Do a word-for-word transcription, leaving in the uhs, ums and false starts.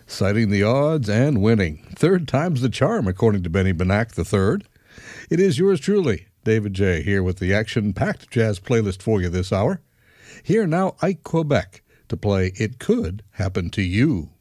citing the odds and winning. Third time's the charm, according to Benny Benack the third. It is yours truly, David J., here with the action-packed jazz playlist for you this hour. Here now, Ike Quebec to play It Could Happen to You.